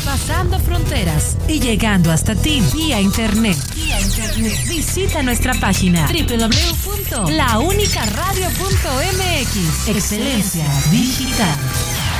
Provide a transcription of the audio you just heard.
Pasando fronteras y llegando hasta ti vía internet. Visita nuestra página www.launicaradio.mx. Excelencia digital.